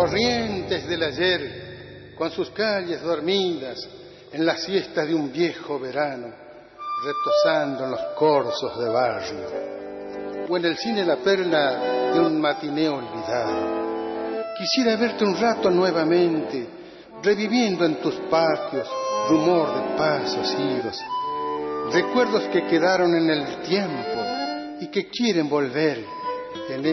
Corrientes del ayer, con sus calles dormidas, en la siesta de un viejo verano, retosando en los corzos de barrio, o en el cine La Perla de un matiné olvidado. Quisiera verte un rato nuevamente, reviviendo en tus patios rumor de pasos idos, recuerdos que quedaron en el tiempo y que quieren volver en